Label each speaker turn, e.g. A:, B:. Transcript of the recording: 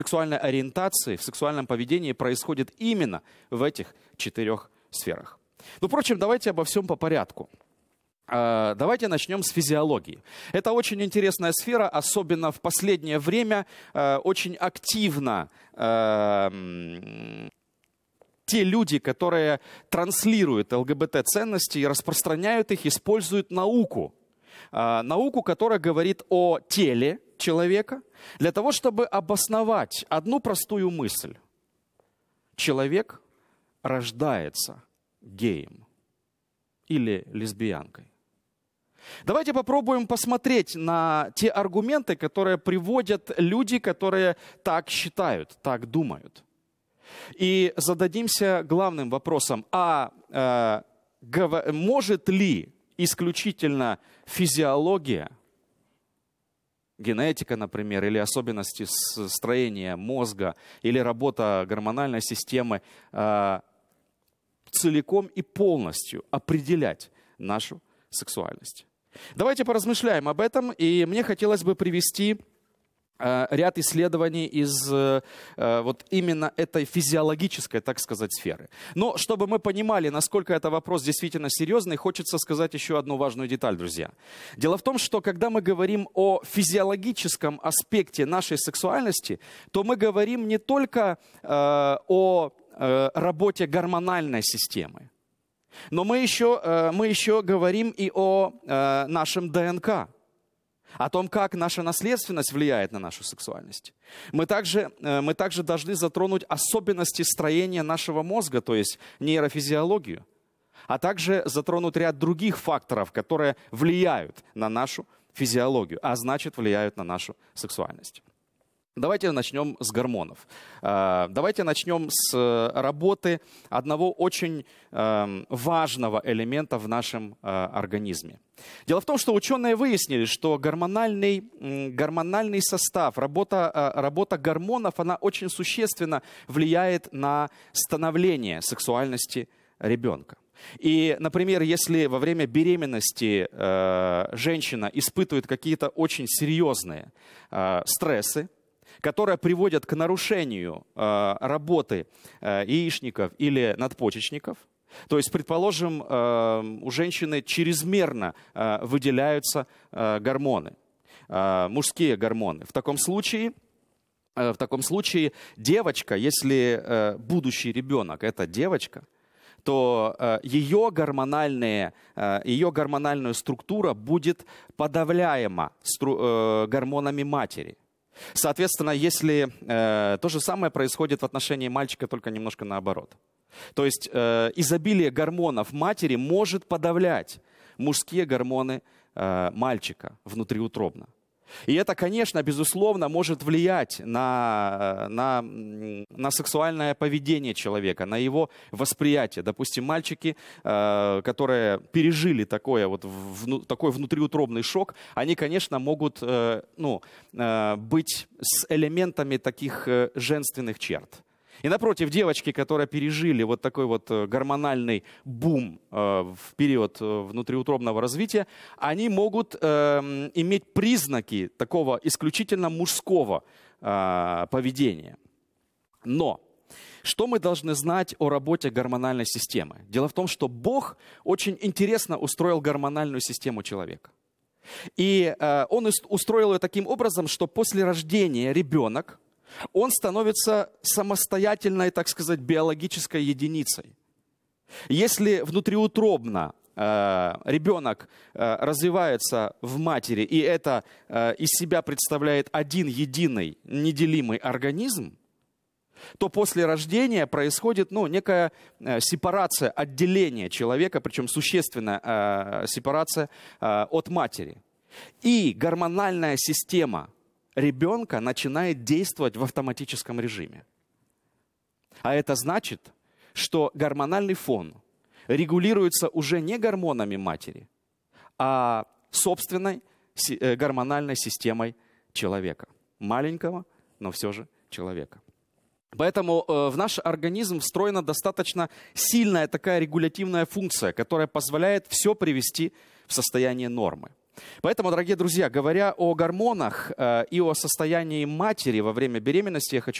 A: сексуальной ориентации, в сексуальном поведении происходит именно в этих 4 сферах. Ну, впрочем, давайте обо всем по порядку. Давайте начнем с физиологии. Это очень интересная сфера, особенно в последнее время очень активно те люди, которые транслируют ЛГБТ-ценности и распространяют их, используют науку. Науку, которая говорит о теле человека, для того, чтобы обосновать одну простую мысль. Человек рождается геем или лесбиянкой. Давайте попробуем посмотреть на те аргументы, которые приводят люди, которые так считают, так думают. И зададимся главным вопросом, может ли исключительно физиология, генетика, например, или особенности строения мозга, или работа гормональной системы целиком и полностью определять нашу сексуальность? Давайте поразмышляем об этом, и мне хотелось бы привести ряд исследований из вот именно этой физиологической, так сказать, сферы. Но чтобы мы понимали, насколько это вопрос действительно серьезный, хочется сказать еще одну важную деталь, друзья. Дело в том, что когда мы говорим о физиологическом аспекте нашей сексуальности, то мы говорим не только о работе гормональной системы, но мы еще говорим и о нашем ДНК, о том, как наша наследственность влияет на нашу сексуальность. Мы также должны затронуть особенности строения нашего мозга, то есть нейрофизиологию, а также затронуть ряд других факторов, которые влияют на нашу физиологию, а значит, влияют на нашу сексуальность. Давайте начнем с гормонов. Давайте начнем с работы одного очень важного элемента в нашем организме. Дело в том, что ученые выяснили, что гормональный состав, работа гормонов, она очень существенно влияет на становление сексуальности ребенка. И, например, если во время беременности женщина испытывает какие-то очень серьезные стрессы, которые приводят к нарушению работы яичников или надпочечников. То есть, предположим, у женщины чрезмерно выделяются гормоны, мужские гормоны. В таком случае девочка, если будущий ребенок – это девочка, то ее гормональная структура будет подавляема гормонами матери. Соответственно, если то же самое происходит в отношении мальчика, только немножко наоборот. То есть изобилие гормонов матери может подавлять мужские гормоны мальчика внутриутробно. И это, конечно, безусловно, может влиять на сексуальное поведение человека, на его восприятие. Допустим, мальчики, которые пережили такой внутриутробный шок, они, конечно, могут быть с элементами таких женственных черт. И напротив, девочки, которые пережили вот такой вот гормональный бум в период внутриутробного развития, они могут иметь признаки такого исключительно мужского поведения. Но что мы должны знать о работе гормональной системы? Дело в том, что Бог очень интересно устроил гормональную систему человека. И Он устроил ее таким образом, что после рождения ребенок, он становится самостоятельной, так сказать, биологической единицей. Если внутриутробно ребенок развивается в матери, и это из себя представляет один единый неделимый организм, то после рождения происходит некая сепарация, отделение человека, причем существенная сепарация от матери. И гормональная система ребенка начинает действовать в автоматическом режиме. А это значит, что гормональный фон регулируется уже не гормонами матери, а собственной гормональной системой человека. Маленького, но все же человека. Поэтому в наш организм встроена достаточно сильная такая регулятивная функция, которая позволяет все привести в состояние нормы. Поэтому, дорогие друзья, говоря о гормонах и о состоянии матери во время беременности, я хочу